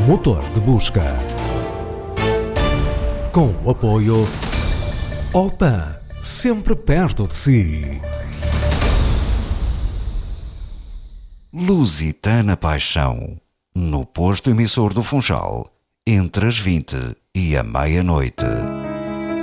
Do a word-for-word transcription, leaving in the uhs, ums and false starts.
motor de busca. Com o apoio Opan, sempre perto de si. Lusitana Paixão, no posto emissor do Funchal, entre as vinte e a meia-noite.